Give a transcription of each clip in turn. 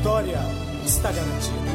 vitória está garantida.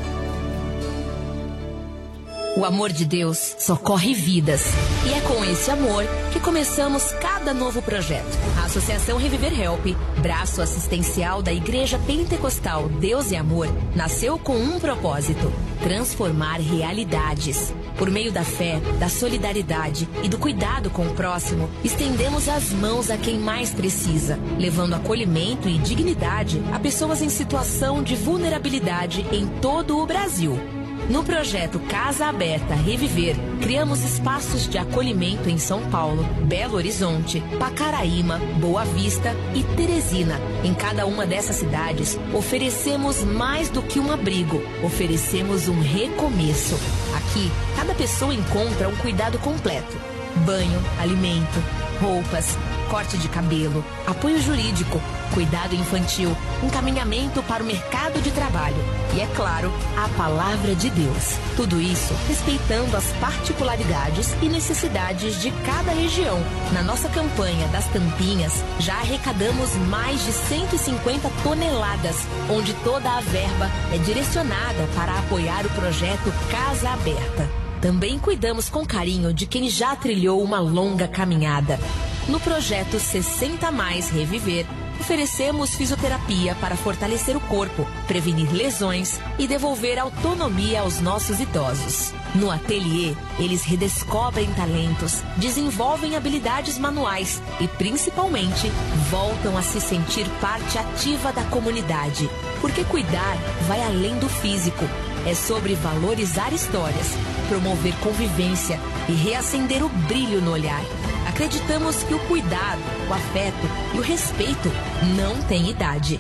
O amor de Deus socorre vidas. E é com esse amor que começamos cada novo projeto. A Associação Reviver Help, braço assistencial da Igreja Pentecostal Deus e Amor, nasceu com um propósito: transformar realidades. Por meio da fé, da solidariedade e do cuidado com o próximo, estendemos as mãos a quem mais precisa, levando acolhimento e dignidade a pessoas em situação de vulnerabilidade em todo o Brasil. No projeto Casa Aberta Reviver, criamos espaços de acolhimento em São Paulo, Belo Horizonte, Pacaraíma, Boa Vista e Teresina. Em cada uma dessas cidades, oferecemos mais do que um abrigo, oferecemos um recomeço. Aqui, cada pessoa encontra um cuidado completo: banho, alimento, roupas, corte de cabelo, apoio jurídico, cuidado infantil, encaminhamento para o mercado de trabalho e, é claro, a palavra de Deus. Tudo isso respeitando as particularidades e necessidades de cada região. Na nossa campanha das tampinhas, já arrecadamos mais de 150 toneladas, onde toda a verba é direcionada para apoiar o projeto Casa Aberta. Também cuidamos com carinho de quem já trilhou uma longa caminhada. No projeto 60 Mais Reviver, oferecemos fisioterapia para fortalecer o corpo, prevenir lesões e devolver autonomia aos nossos idosos. No ateliê, eles redescobrem talentos, desenvolvem habilidades manuais e, principalmente, voltam a se sentir parte ativa da comunidade. Porque cuidar vai além do físico. É sobre valorizar histórias, promover convivência e reacender o brilho no olhar. Acreditamos que o cuidado, o afeto e o respeito não têm idade.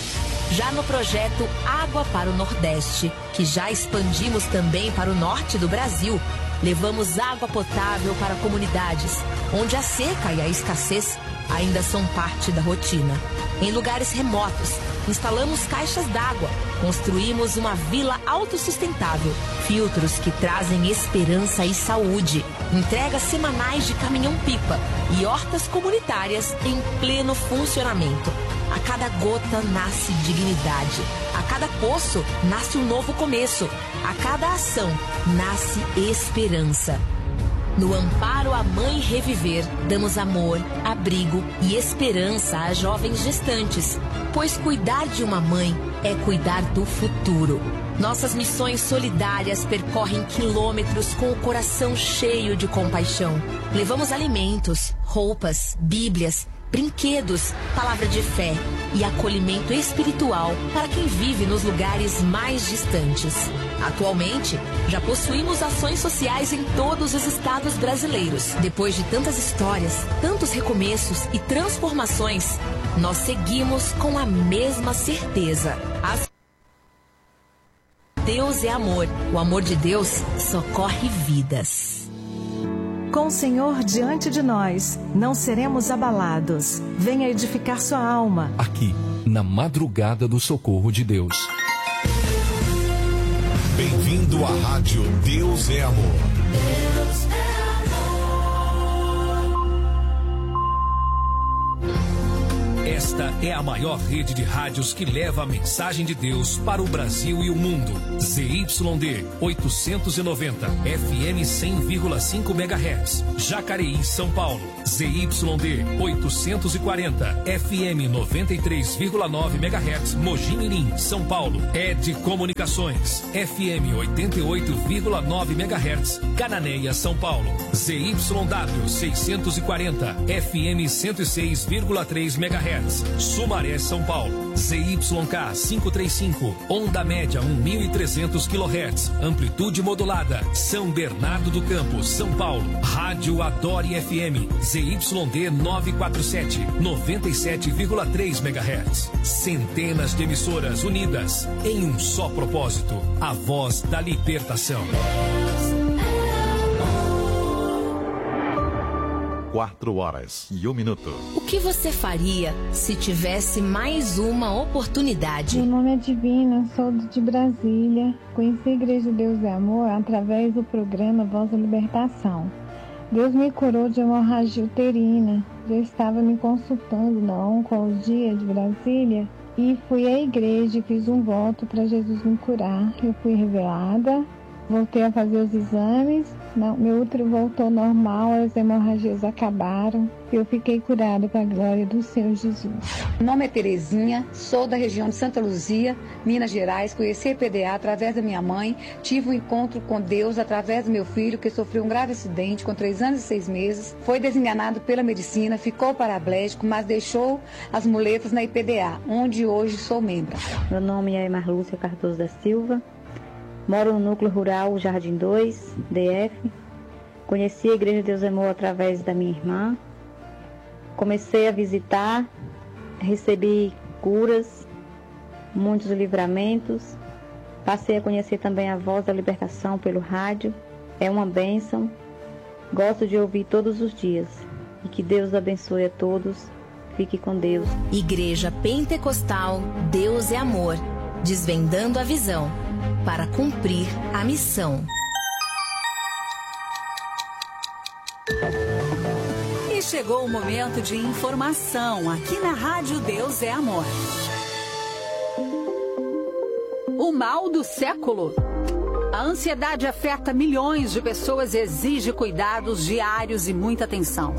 Já no projeto Água para o Nordeste, que já expandimos também para o norte do Brasil, levamos água potável para comunidades onde a seca e a escassez ainda são parte da rotina. Em lugares remotos, instalamos caixas d'água, construímos uma vila autossustentável, filtros que trazem esperança e saúde, entregas semanais de caminhão-pipa e hortas comunitárias em pleno funcionamento. A cada gota nasce dignidade, a cada poço nasce um novo começo, a cada ação nasce esperança. No Amparo à Mãe Reviver, damos amor, abrigo e esperança a jovens gestantes, pois cuidar de uma mãe é cuidar do futuro. Nossas missões solidárias percorrem quilômetros com o coração cheio de compaixão. Levamos alimentos, roupas, bíblias, brinquedos, palavra de fé e acolhimento espiritual para quem vive nos lugares mais distantes. Atualmente, já possuímos ações sociais em todos os estados brasileiros. Depois de tantas histórias, tantos recomeços e transformações, nós seguimos com a mesma certeza. Deus é amor. O amor de Deus socorre vidas. Com o Senhor diante de nós, não seremos abalados. Venha edificar sua alma. Aqui, na madrugada do socorro de Deus. Bem-vindo à Rádio Deus é Amor. Deus é Esta é a maior rede de rádios que leva a mensagem de Deus para o Brasil e o mundo. ZYD 890, FM 100,5 MHz, Jacareí, São Paulo. ZYD 840, FM 93,9 MHz, Mogi Mirim, São Paulo. ED Comunicações, FM 88,9 MHz, Cananéia, São Paulo. ZYW 640, FM 106,3 MHz, Sumaré, São Paulo. ZYK 535, onda média 1.300 kHz, amplitude modulada, São Bernardo do Campo, São Paulo. Rádio Adore FM, ZYD 947, 97,3 MHz. Centenas de emissoras unidas em um só propósito, a voz da libertação. 4h01. O que você faria se tivesse mais uma oportunidade? Meu nome é Divina, sou de Brasília. Conheci a Igreja Deus é Amor através do programa Voz da Libertação. Deus me curou de hemorragia uterina. Eu estava me consultando na Oncologia de Brasília e fui à igreja e fiz um voto para Jesus me curar. Eu fui revelada, voltei a fazer os exames, meu útero voltou normal, as hemorragias acabaram. Eu fiquei curada para a glória do Senhor Jesus. Meu nome é Terezinha, sou da região de Santa Luzia, Minas Gerais. Conheci a IPDA através da minha mãe. Tive um encontro com Deus através do meu filho, que sofreu um grave acidente com 3 anos e 6 meses. Foi desenganado pela medicina, ficou paraplégico, mas deixou as muletas na IPDA, onde hoje sou membro. Meu nome é Marlúcia Cardoso da Silva. Moro no núcleo rural Jardim 2, DF. Conheci a Igreja Deus é Amor através da minha irmã. Comecei a visitar, recebi curas, muitos livramentos. Passei a conhecer também a Voz da Libertação pelo rádio. É uma bênção. Gosto de ouvir todos os dias. E que Deus abençoe a todos. Fique com Deus. Igreja Pentecostal Deus é Amor. Desvendando a visão para cumprir a missão. E chegou o momento de informação aqui na Rádio Deus é Amor. O mal do século. A ansiedade afeta milhões de pessoas e exige cuidados diários e muita atenção.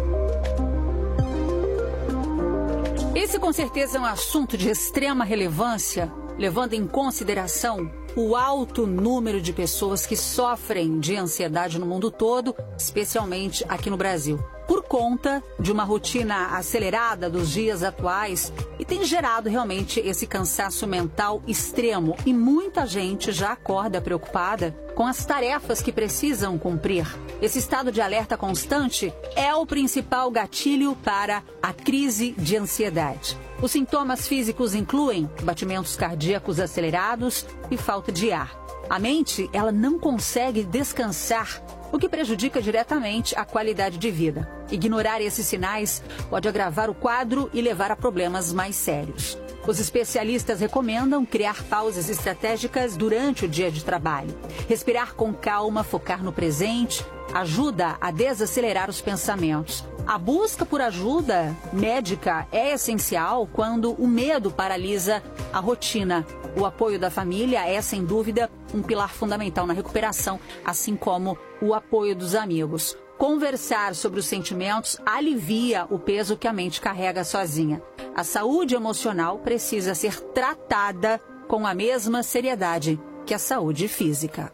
Esse com certeza é um assunto de extrema relevância, levando em consideração o alto número de pessoas que sofrem de ansiedade no mundo todo, especialmente aqui no Brasil, por conta de uma rotina acelerada dos dias atuais, e tem gerado realmente esse cansaço mental extremo, e muita gente já acorda preocupada com as tarefas que precisam cumprir. Esse estado de alerta constante é o principal gatilho para a crise de ansiedade. Os sintomas físicos incluem batimentos cardíacos acelerados e falta de ar. A mente, ela não consegue descansar, o que prejudica diretamente a qualidade de vida. Ignorar esses sinais pode agravar o quadro e levar a problemas mais sérios. Os especialistas recomendam criar pausas estratégicas durante o dia de trabalho. Respirar com calma, focar no presente, ajuda a desacelerar os pensamentos. A busca por ajuda médica é essencial quando o medo paralisa a rotina. O apoio da família é, sem dúvida, um pilar fundamental na recuperação, assim como o apoio dos amigos. Conversar sobre os sentimentos alivia o peso que a mente carrega sozinha. A saúde emocional precisa ser tratada com a mesma seriedade que a saúde física.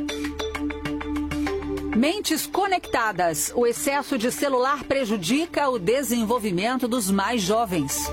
Mentes conectadas. O excesso de celular prejudica o desenvolvimento dos mais jovens.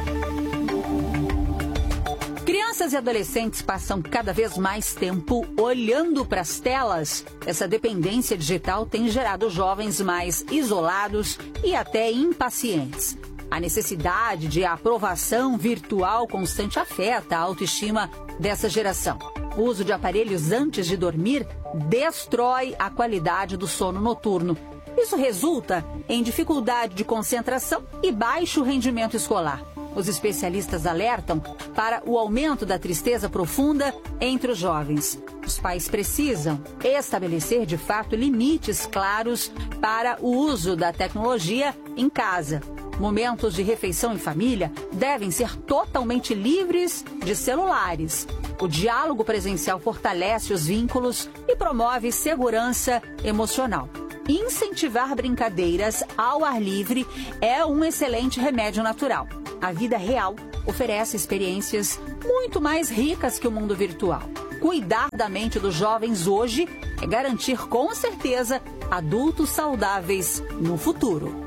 Crianças e adolescentes passam cada vez mais tempo olhando para as telas. Essa dependência digital tem gerado jovens mais isolados e até impacientes. A necessidade de aprovação virtual constante afeta a autoestima dessa geração. O uso de aparelhos antes de dormir destrói a qualidade do sono noturno. Isso resulta em dificuldade de concentração e baixo rendimento escolar. Os especialistas alertam para o aumento da tristeza profunda entre os jovens. Os pais precisam estabelecer, de fato, limites claros para o uso da tecnologia em casa. Momentos de refeição em família devem ser totalmente livres de celulares. O diálogo presencial fortalece os vínculos e promove segurança emocional. Incentivar brincadeiras ao ar livre é um excelente remédio natural. A vida real oferece experiências muito mais ricas que o mundo virtual. Cuidar da mente dos jovens hoje é garantir com certeza adultos saudáveis no futuro.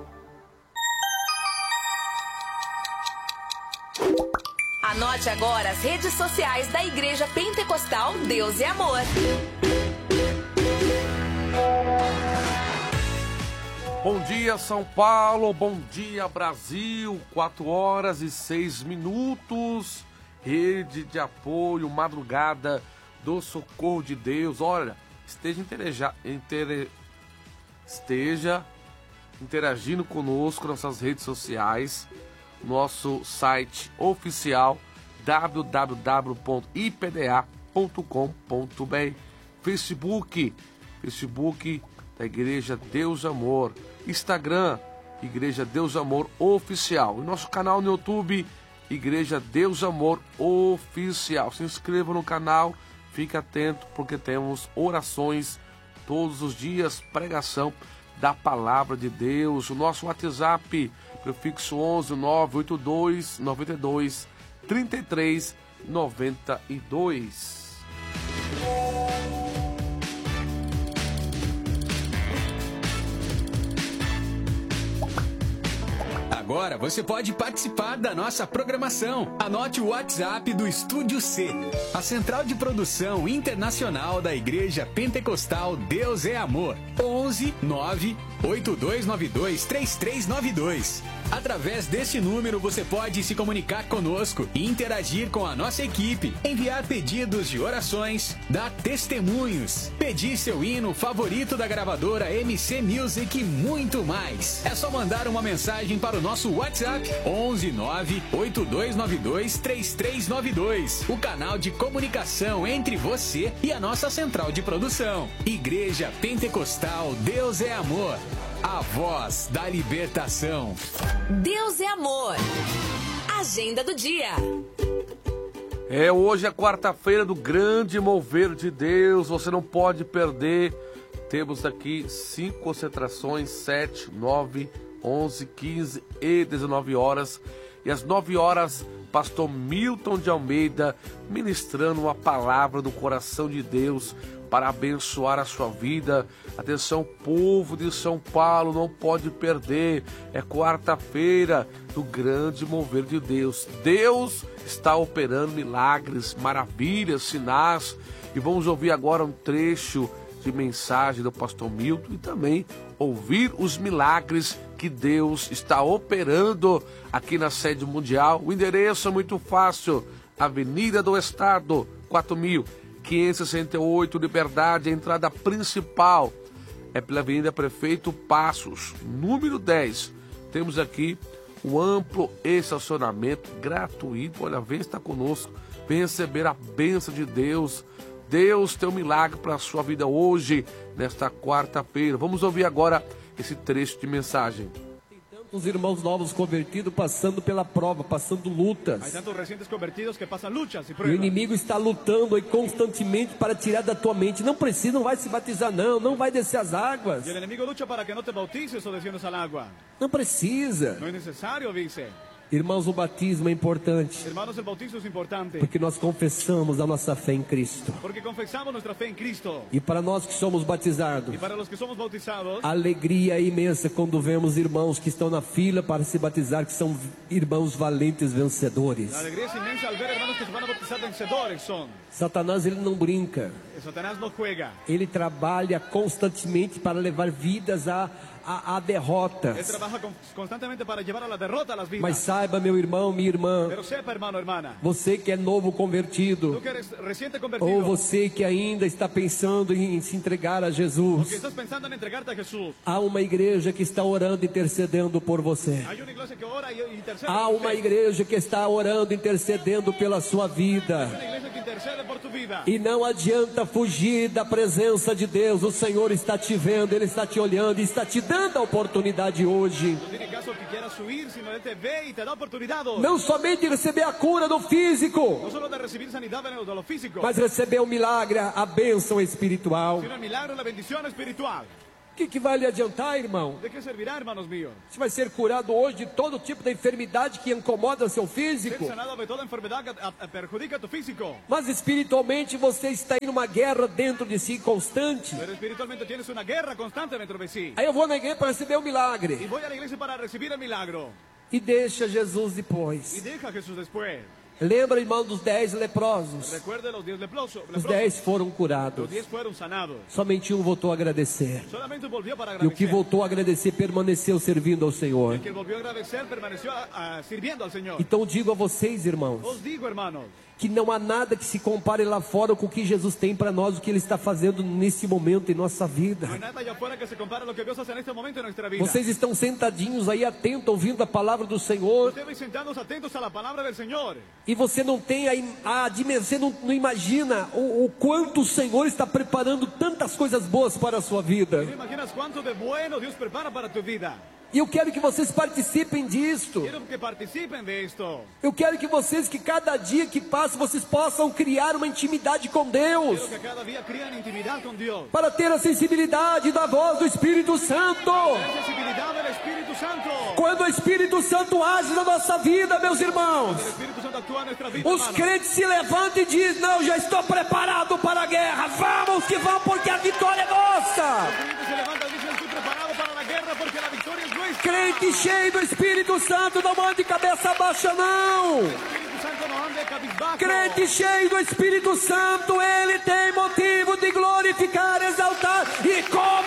Anote agora as redes sociais da Igreja Pentecostal Deus é Amor. Bom dia, São Paulo. Bom dia, Brasil. 4h06. Rede de apoio, madrugada do Socorro de Deus. Olha, esteja interagindo conosco nas nossas redes sociais. Nosso site oficial www.ipda.com.br, Facebook da Igreja Deus Amor, Instagram Igreja Deus Amor Oficial, e nosso canal no YouTube Igreja Deus Amor Oficial. Se inscreva no canal, fique atento, porque temos orações todos os dias, pregação da Palavra de Deus. O nosso WhatsApp, prefixo 11 982 92 33 92. Agora você pode participar da nossa programação. Anote o WhatsApp do Estúdio C, a central de produção internacional da Igreja Pentecostal Deus é Amor. 11 9 8292 3392. Através deste número você pode se comunicar conosco e interagir com a nossa equipe, enviar pedidos de orações, dar testemunhos, pedir seu hino favorito da gravadora MC Music e muito mais. É só mandar uma mensagem para o nosso WhatsApp 11 9 8292 3392, o canal de comunicação entre você e a nossa central de produção. Igreja Pentecostal Deus é Amor, a voz da libertação. Deus é Amor. Agenda do dia. Hoje é quarta-feira do grande mover de Deus, você não pode perder. Temos aqui 5 concentrações, 7, 9, 11, 15 e 19 horas. E às 9 horas, pastor Milton de Almeida ministrando uma palavra do coração de Deus para abençoar a sua vida. Atenção, povo de São Paulo, não pode perder. É quarta-feira do grande mover de Deus. Deus está operando milagres, maravilhas, sinais. E vamos ouvir agora um trecho de mensagem do pastor Milton e também ouvir os milagres que Deus está operando aqui na sede mundial. O endereço é muito fácil: Avenida do Estado, 4568, Liberdade. A entrada principal é pela Avenida Prefeito Passos, número 10. Temos aqui um amplo estacionamento gratuito. Olha, vem estar conosco, vem receber a bênção de Deus. Deus tem um milagre para a sua vida hoje, nesta quarta-feira. Vamos ouvir agora esse trecho de mensagem. Os irmãos novos convertidos passando pela prova, passando lutas. Hay tantos recientes convertidos que pasan luchas y E o pruebas. inimigo está lutando aí constantemente para tirar da tua mente. Não precisa, não vai se batizar não, não vai descer as águas. Y el enemigo lucha para que no te bautices o desciendas al agua. Não precisa. No es necesario, dice. Irmãos, o batismo é importante, Hermanos, el bautismo es importante. porque nós confessamos a nossa fé em Cristo. Porque confesamos nuestra fe en Cristo. E para nós que somos batizados, Y para los que somos bautizados, a alegria é imensa quando vemos irmãos que estão na fila para se batizar, que são irmãos valentes vencedores. la alegría es inmensa al ver hermanos que se van a bautizar vencedores son. Satanás, ele não brinca. Satanás no juega. Ele trabalha constantemente para levar vidas à derrota. Él trabaja constantemente para llevar a la derrota a las vidas. Mas saiba, meu irmão, minha irmã, Pero sepa, hermano, hermana, você que é novo convertido, tú que eres reciente convertido, ou você que ainda está pensando em se entregar a o que Jesus, estás pensando en entregarte a Jesús, há uma igreja que está orando e intercedendo por você. hay una iglesia que ora y intercede Há por uma ti. igreja que está orando e intercedendo pela sua vida. Hay una iglesia que intercede por tu vida. E não adianta fugir da presença de Deus. O Senhor está te vendo, Ele está te olhando e está te dando a oportunidade hoje. No tiene caso que quieras huir, sino Él te ve y te da oportunidad. Não somente receber a cura do físico, No solo de recibir sanidad de lo físico, mas receber o milagre, a bênção espiritual. sino el milagro, la bendición espiritual. O que vai lhe adiantar, irmão? ¿De qué servirá, hermanos míos? Você vai ser curado hoje de todo tipo de enfermidade que incomoda seu Ser físico. sanado de toda enfermedad que perjudica tu físico. Mas espiritualmente você está em uma guerra dentro de si constante. Pero espiritualmente tienes una guerra constante dentro de sí. Aí eu vou na igreja para receber o Y milagre. voy a la iglesia para recibir el milagro. E deixa Jesus Y depois. deja a Jesús después. Lembra, irmão, dos 10 leprosos? Recuerde los 10 leprosos. Os 10 foram curados. Los 10 fueron sanados. Somente um voltou a agradecer. Solamente volvió para E o que agradecer. voltou a agradecer permaneceu servindo ao Senhor. El que volvió a agradecer permaneció sirviendo al Señor. Então digo a vocês, irmãos, Os digo, hermanos, que não há nada que se compare lá fora com o que Jesus tem para nós, o que Ele está fazendo nesse momento em nossa vida. no hay nada allá afuera que se compare a lo que Dios hace en este momento en nuestra vida. Vocês estão sentadinhos aí, atentos, ouvindo a palavra do Senhor, Ustedes sentados atentos a la palabra del Señor. e você não tem a dimensão, não imagina o quanto o Senhor está preparando tantas coisas boas para a sua vida. ¿No imaginas cuánto de bueno Dios prepara para tu vida? E eu quero que vocês participem disto. Quiero que participen de esto. Eu quero que vocês, que cada dia que passa, vocês possam criar uma intimidade com Deus. Quiero que cada día crean intimidad con Dios. Para ter a sensibilidade da voz do Espírito Santo. La sensibilidad del Espíritu Santo. Quando o Espírito Santo age na nossa vida, meus irmãos, El Espíritu Santo actúa en nuestra vida, os hermanos. crentes se levantam e dizem: não, já estou preparado para a guerra. Vamos que vamos, porque a vitória é nossa. Los creyentes se levantan y dicen, estoy preparado para la guerra porque la victoria es nuestra. Crente cheio do Espírito Santo, não ande cabeça baixa, não. Espíritu Santo no ande cabizbajo. Crente cheio do Espírito Santo, ele tem motivo de glorificar, exaltar e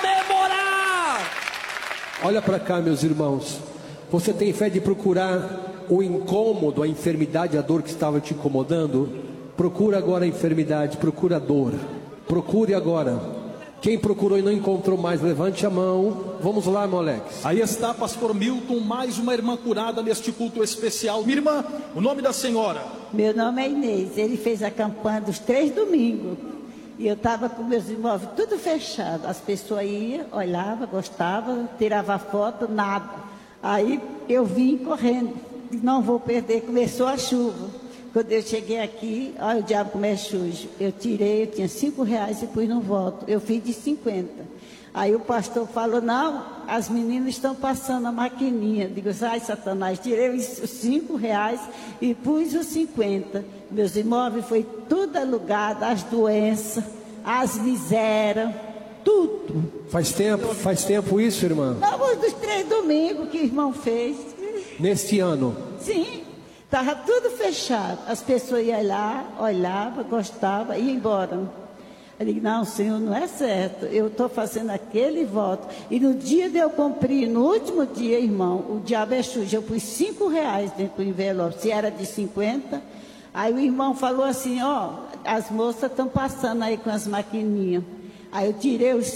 comemorar. Olha para cá, meus irmãos. Você tem fé de procurar o incômodo, a enfermidade, a dor que estava te incomodando? Procura agora a enfermidade, procura a dor. Procure agora. Quem procurou e não encontrou mais, levante a mão. Vamos lá, Moleques. Aí está, pastor Milton, mais uma irmã curada neste culto especial. Minha irmã, o nome da senhora? Meu nome é Inês. Ele fez a campanha dos 3 domingos. E eu estava com meus imóveis tudo fechado. As pessoas iam, olhavam, gostavam, tiravam foto, nada. Aí eu vim correndo. Não vou perder, começou a chuva. Quando eu cheguei aqui, olha o diabo como é sujo. Eu tirei, eu tinha R$5 e pus no voto. Eu fiz de 50. Aí o pastor falou, não, as meninas estão passando a maquininha. Digo, ai Satanás, tirei os R$5 e pus os 50. Meus imóveis foi tudo alugado, as doenças, as misérias, tudo. Faz tempo isso, irmã? Não, dos 3 domingos que o irmão fez. Neste ano? Sim. Estava tudo fechado. As pessoas iam lá, olhavam, gostavam e iam embora. Eu digo, não, Senhor, não é certo. Eu estou fazendo aquele voto. E no dia de eu cumprir, no último dia, irmão, o diabo é sujo. Eu pus R$5 dentro do envelope. Se era de 50. Aí o irmão falou assim, ó, as moças estão passando aí com as maquininhas. Aí eu tirei os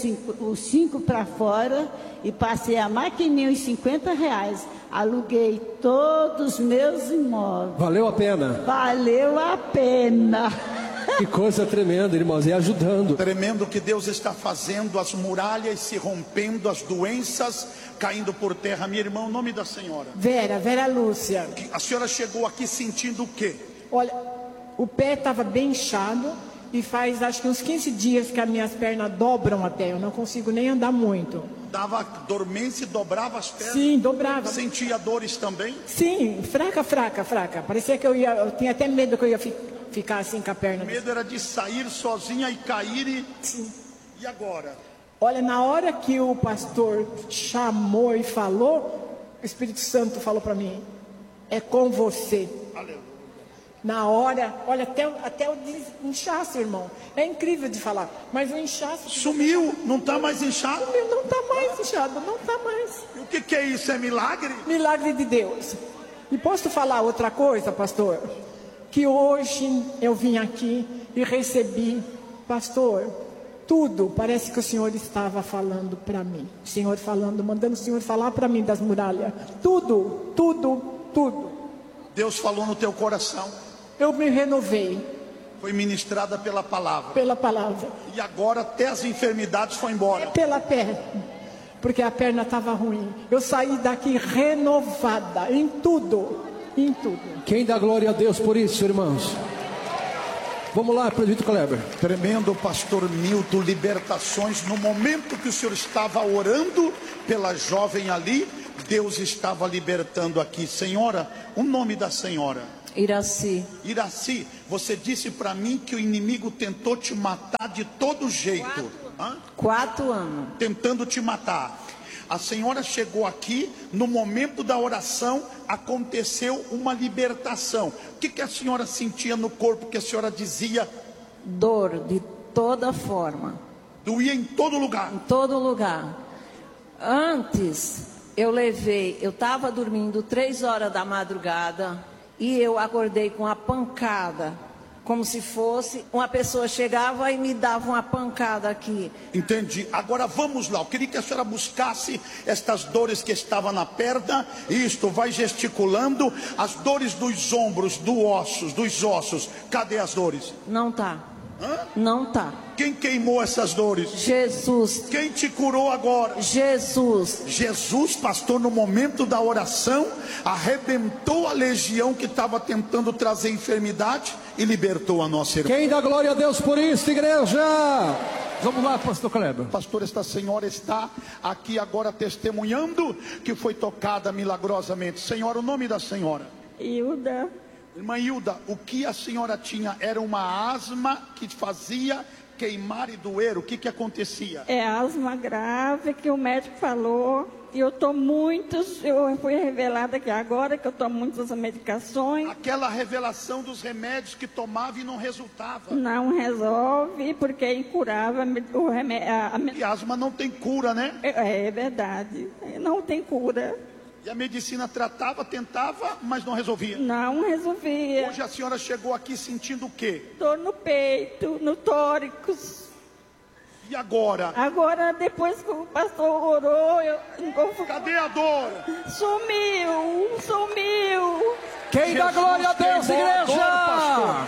5 para fora e passei a maquininha os R$50. Aluguei todos os meus imóveis. Valeu a pena? Valeu a pena. Que coisa tremenda, irmãos, e ajudando. Tremendo que Deus está fazendo, as muralhas se rompendo, as doenças caindo por terra. Minha irmã, o nome da senhora? Vera Lúcia. A senhora chegou aqui sentindo o quê? Olha, o pé estava bem inchado e faz acho que uns 15 dias que as minhas pernas dobram até, eu não consigo nem andar muito. Dava dormência e dobrava as pernas? Sim, dobrava. Sentia dores também? Sim, fraca. Parecia que eu tinha até medo que eu ia ficar assim com a perna. O medo era de sair sozinha e cair e... Sim. E agora? Olha, na hora que o pastor chamou e falou, o Espírito Santo falou para mim, é com você. Aleluia. Na hora, olha, até o inchaço, irmão. É incrível de falar, mas o inchaço... Sumiu, não está mais inchado? Sumiu, não está mais inchado, não está mais. E o que é isso? É milagre? Milagre de Deus. E posso falar outra coisa, pastor? Que hoje eu vim aqui e recebi, pastor, tudo, parece que o Senhor estava falando para mim. O Senhor falando, mandando o Senhor falar para mim das muralhas. Tudo. Deus falou no teu coração. Eu me renovei. Foi ministrada pela palavra. Pela palavra. E agora até as enfermidades foram embora. É pela perna. Porque a perna estava ruim. Eu saí daqui renovada em tudo. Quem dá glória a Deus por isso, irmãos? Vamos lá, presbítero Kleber. Tremendo, pastor Milton, libertações. No momento que o senhor estava orando pela jovem ali, Deus estava libertando aqui. Senhora, o nome da senhora? Iraci. Iraci, você disse para mim que o inimigo tentou te matar de todo jeito. 4 anos. Tentando te matar. A senhora chegou aqui, no momento da oração, aconteceu uma libertação. O que a senhora sentia no corpo que a senhora dizia? Dor de toda forma. Doía em todo lugar? Em todo lugar. Antes, eu estava dormindo 3 horas da madrugada e eu acordei com uma pancada. Como se fosse uma pessoa chegava e me dava uma pancada aqui. Entendi. Agora vamos lá. Eu queria que a senhora buscasse estas dores que estavam na perna. Isto, vai gesticulando. As dores dos ombros, dos ossos. Cadê as dores? Não tá. Não tá. Quem queimou essas dores? Jesus. Quem te curou agora? Jesus. Jesus, pastor, no momento da oração, arrebentou a legião que estava tentando trazer enfermidade e libertou a nossa irmã. Quem dá glória a Deus por isso, igreja? Vamos lá, pastor Kleber. Pastor, esta senhora está aqui agora testemunhando que foi tocada milagrosamente. Senhora, o nome da senhora? Hilda. Irmã Hilda, o que a senhora tinha? Era uma asma que fazia queimar e doer? O que acontecia? É asma grave que o médico falou. E eu fui revelada aqui agora que eu tomo muitas medicações. Aquela revelação dos remédios que tomava e não resultava. Não resolve, porque é incurável o remédio. E asma não tem cura, né? É verdade, não tem cura. E a medicina tratava, tentava, mas não resolvia. Não resolvia. Hoje a senhora chegou aqui sentindo o quê? Dor no peito, no tórax. E agora? Agora, depois que o pastor orou, Cadê a dor? Sumiu. Quem dá glória a Deus, igreja?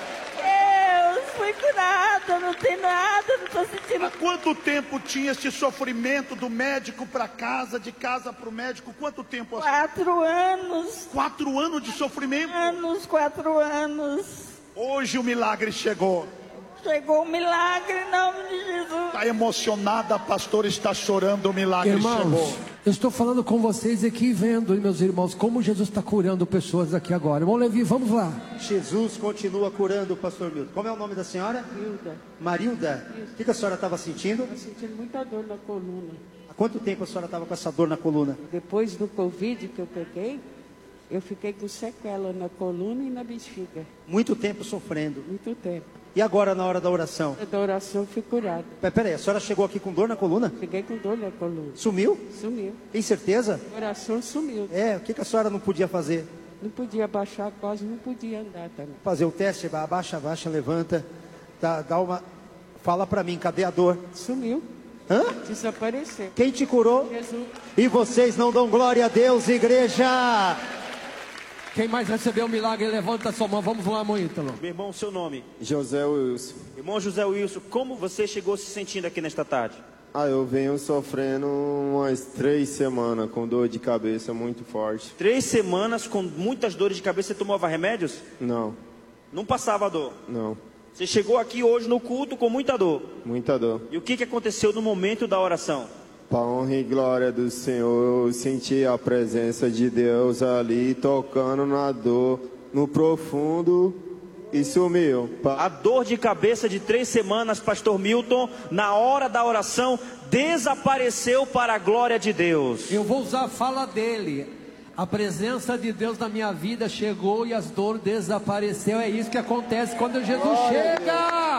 Eu fui curada, não tem nada, não estou sentindo. Há quanto tempo tinha esse sofrimento do médico para casa, de casa para o médico? Quanto tempo? 4 anos. 4 anos de sofrimento? 4 anos. Hoje o milagre chegou. Chegou o milagre em nome de Jesus. Está emocionada, a pastora está chorando, o milagre chegou. Eu estou falando com vocês aqui, vendo, meus irmãos, como Jesus está curando pessoas aqui agora. Irmão Levi, vamos lá. Jesus continua curando o pastor Milton. Como é o nome da senhora? Hilda. Marilda. O que a senhora estava sentindo? Eu sentindo muita dor na coluna. Há quanto tempo a senhora estava com essa dor na coluna? Depois do Covid que eu peguei, eu fiquei com sequela na coluna e na bexiga. Muito tempo sofrendo. Muito tempo. E agora na hora da oração? Da oração eu fui curado. Peraí, a senhora chegou aqui com dor na coluna? Cheguei com dor na coluna. Sumiu? Sumiu. Tem certeza? A oração sumiu. O que a senhora não podia fazer? Não podia abaixar, quase não podia andar também. Fazer o teste, abaixa, levanta. Dá uma... Fala pra mim, cadê a dor? Sumiu. Hã? Desapareceu. Quem te curou? Jesus. E vocês não dão glória a Deus, igreja? Quem mais recebeu o milagre, levanta sua mão. Vamos lá, irmão Ítalo. Meu irmão, seu nome? José Wilson. Irmão José Wilson, como você chegou se sentindo aqui nesta tarde? Eu venho sofrendo umas 3 semanas com dor de cabeça muito forte. 3 semanas com muitas dores de cabeça. Você tomava remédios? Não. Não passava dor? Não. Você chegou aqui hoje no culto com muita dor? Muita dor. E o que aconteceu no momento da oração? Para a honra e glória do Senhor, eu senti a presença de Deus ali, tocando na dor, no profundo, e sumiu. A dor de cabeça de 3 semanas, pastor Milton, na hora da oração, desapareceu para a glória de Deus. Eu vou usar a fala dele. A presença de Deus na minha vida chegou e as dores desapareceu. É isso que acontece quando Jesus chega.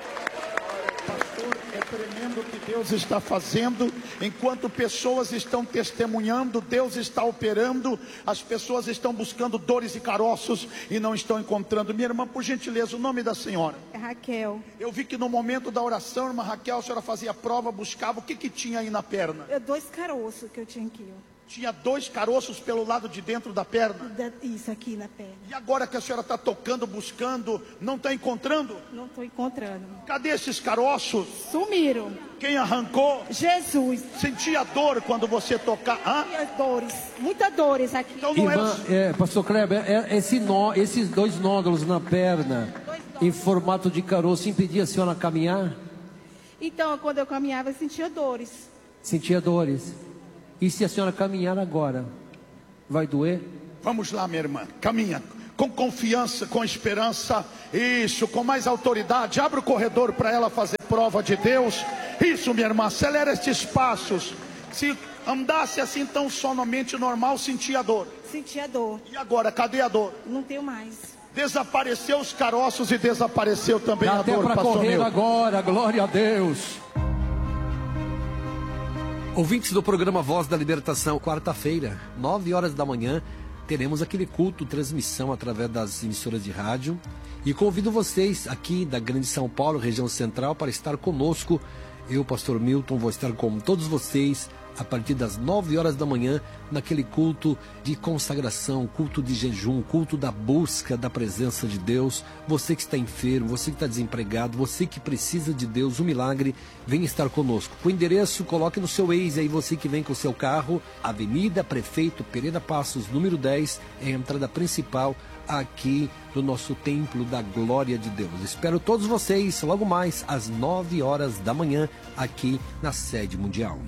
Tremendo o que Deus está fazendo, enquanto pessoas estão testemunhando, Deus está operando, as pessoas estão buscando dores e caroços e não estão encontrando. Minha irmã, por gentileza, o nome da senhora? É Raquel. Eu vi que no momento da oração, irmã Raquel, a senhora fazia prova, buscava, o que tinha aí na perna? 2 caroços que eu tinha aqui, ó. Tinha 2 caroços pelo lado de dentro da perna? Isso, aqui na perna. E agora que a senhora está tocando, buscando, não está encontrando? Não estou encontrando. Cadê esses caroços? Sumiram. Quem arrancou? Jesus. Sentia dor quando você tocava? Dores, muitas dores aqui. Então não pastor Kleber, esses 2 nódulos na perna, em formato de caroço, impedia a senhora caminhar? Então, quando eu caminhava, eu sentia dores. Sentia dores. E se a senhora caminhar agora, vai doer? Vamos lá, minha irmã, caminha com confiança, com esperança, isso, com mais autoridade. Abre o corredor para ela fazer prova de Deus. Isso, minha irmã, acelera estes passos. Se andasse assim tão somente normal, sentia dor. Sentia dor. E agora, cadê a dor? Não tenho mais. Desapareceu os caroços e desapareceu também a dor, para correr agora, glória a Deus. Ouvintes do programa Voz da Libertação, quarta-feira, 9 horas da manhã, teremos aquele culto, transmissão através das emissoras de rádio. E convido vocês aqui da Grande São Paulo, região central, para estar conosco. Eu, pastor Milton, vou estar com todos vocês a partir das 9 horas da manhã, naquele culto de consagração, culto de jejum, culto da busca da presença de Deus. Você que está enfermo, você que está desempregado, você que precisa de Deus, um milagre, vem estar conosco. O endereço, coloque no seu Waze aí, você que vem com o seu carro, Avenida Prefeito Pereira Passos, número 10, é a entrada principal aqui do nosso Templo da Glória de Deus. Espero todos vocês logo mais às 9 horas da manhã aqui na sede mundial.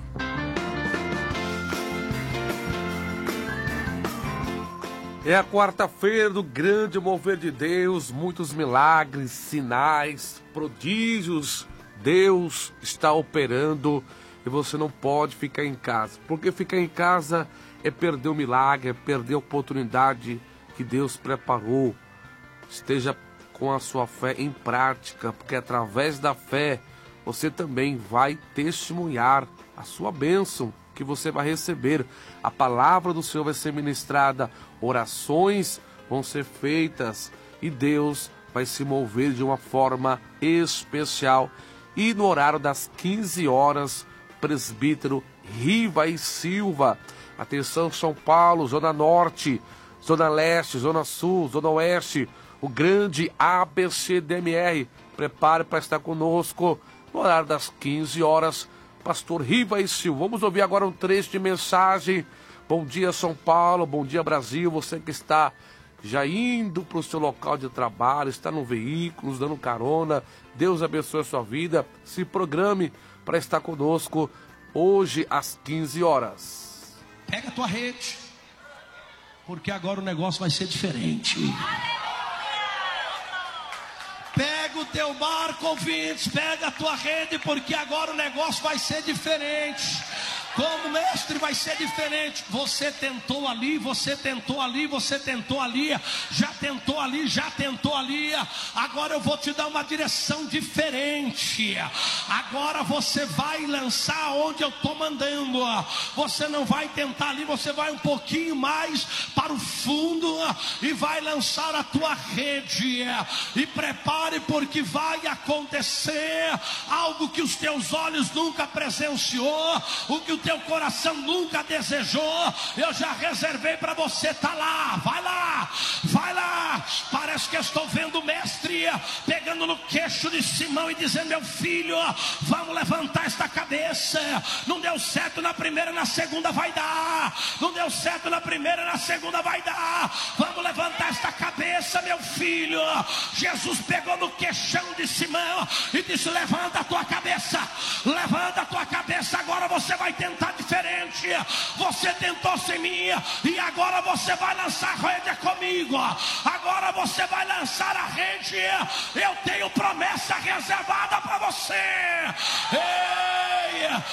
É a quarta-feira do grande mover de Deus, muitos milagres, sinais, prodígios. Deus está operando e você não pode ficar em casa, porque ficar em casa é perder o milagre, é perder a oportunidade que Deus preparou. Esteja com a sua fé em prática, porque através da fé você também vai testemunhar a sua bênção que você vai receber. A palavra do Senhor vai ser ministrada, orações vão ser feitas e Deus vai se mover de uma forma especial. E no horário das 15 horas, presbítero Riva e Silva. Atenção, São Paulo, Zona Norte, Zona Leste, Zona Sul, Zona Oeste, o grande ABCDMR. Prepare para estar conosco no horário das 15 horas. Pastor Riva e Silva. Vamos ouvir agora um trecho de mensagem. Bom dia, São Paulo, bom dia, Brasil. Você que está já indo para o seu local de trabalho, está no veículo, dando carona. Deus abençoe a sua vida. Se programe para estar conosco hoje às 15 horas. Pega a tua rede, porque agora o negócio vai ser diferente. Pega o teu barco, ouvintes, pega a tua rede, porque agora o negócio vai ser diferente. Como mestre vai ser diferente. Você tentou ali, você tentou ali, você tentou ali, já tentou ali, já tentou ali. Agora eu vou te dar uma direção diferente. Agora você vai lançar onde eu estou mandando. Você não vai tentar ali, você vai um pouquinho mais para o fundo e vai lançar a tua rede. E prepare, porque vai acontecer algo que os teus olhos nunca presenciou, o que o teu coração nunca desejou. Eu já reservei para você. Tá lá, vai lá, vai lá. Parece que eu estou vendo o mestre pegando no queixo de Simão e dizendo: meu filho, vamos levantar esta cabeça. Não deu certo na primeira, na segunda vai dar. Não deu certo na primeira, na segunda vai dar. Vamos levantar esta cabeça, meu filho. Jesus pegou no queixão de Simão e disse: levanta a tua cabeça, levanta a tua cabeça. Agora você vai tentar diferente. Você tentou sem mim e agora você vai lançar a rede comigo. Agora você vai lançar a rede. Eu tenho promessa reservada para você. Ei!